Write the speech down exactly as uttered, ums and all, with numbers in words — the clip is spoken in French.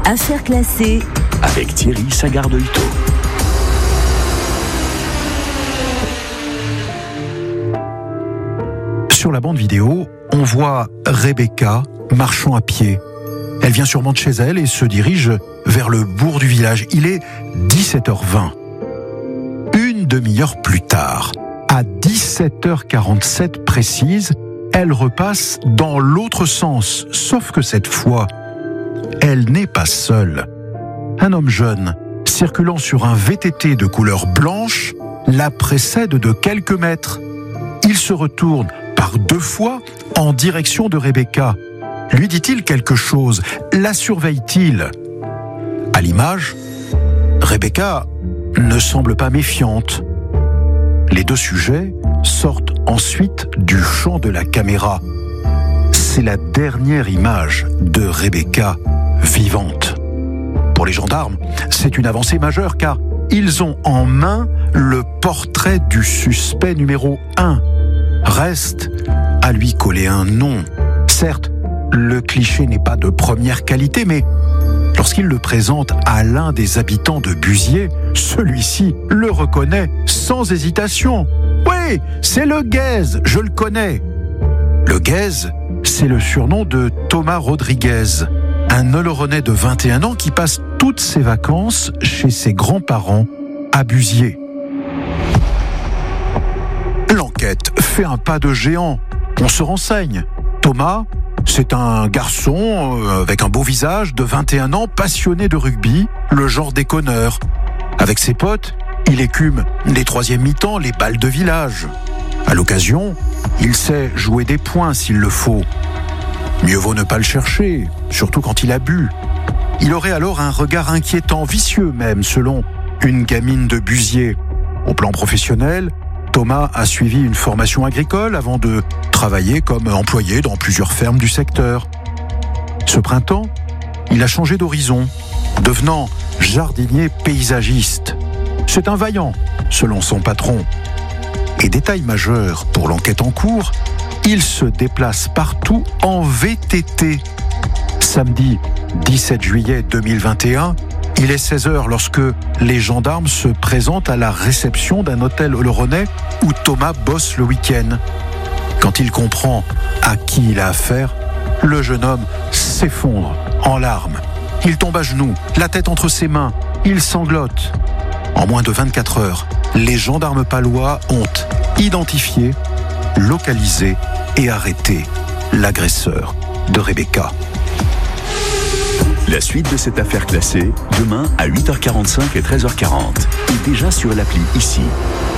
Affaires classées avec Thierry Sagardolito. Sur la bande vidéo, on voit Rebecca marchant à pied. Elle vient sûrement de chez elle et se dirige vers le bourg du village. Il est dix-sept heures vingt. Une demi-heure plus tard, à dix-sept heures quarante-sept précise, elle repasse dans l'autre sens, sauf que cette fois, elle n'est pas seule. Un homme jeune, circulant sur un V T T de couleur blanche, la précède de quelques mètres. Il se retourne par deux fois en direction de Rebecca. Lui dit-il quelque chose? La surveille-t-il? À l'image, Rebecca ne semble pas méfiante. Les deux sujets sortent ensuite du champ de la caméra. C'est la dernière image de Rebecca vivante. Pour les gendarmes, c'est une avancée majeure car ils ont en main le portrait du suspect numéro un. Reste à lui coller un nom. Certes, le cliché n'est pas de première qualité, mais lorsqu'il le présente à l'un des habitants de Buziet, celui-ci le reconnaît sans hésitation. Oui, c'est le Guèze, je le connais. Le Guèze, c'est le surnom de Thomas Rodriguez, un Oloronais de vingt et un ans qui passe toutes ses vacances chez ses grands-parents à Buziet. L'enquête fait un pas de géant. On se renseigne. Thomas, c'est un garçon avec un beau visage de vingt et un ans, passionné de rugby, le genre déconneur. Avec ses potes, il écume les troisième mi-temps, les balles de village. À l'occasion, il sait jouer des points s'il le faut. Mieux vaut ne pas le chercher, surtout quand il a bu. Il aurait alors un regard inquiétant, vicieux même, selon une gamine de Buziet. Au plan professionnel, Thomas a suivi une formation agricole avant de travailler comme employé dans plusieurs fermes du secteur. Ce printemps, il a changé d'horizon, devenant jardinier paysagiste. C'est un vaillant, selon son patron. Et détail majeur pour l'enquête en cours, il se déplace partout en V T T. Samedi dix-sept juillet deux mille vingt et un, il est seize heures lorsque les gendarmes se présentent à la réception d'un hôtel oloronais où Thomas bosse le week-end. Quand il comprend à qui il a affaire, le jeune homme s'effondre en larmes. Il tombe à genoux, la tête entre ses mains, il sanglote. En moins de vingt-quatre heures, les gendarmes palois ont identifié, localisé et arrêté l'agresseur de Rebecca. La suite de cette affaire classée, demain à huit heures quarante-cinq et treize heures quarante. Et déjà sur l'appli ici.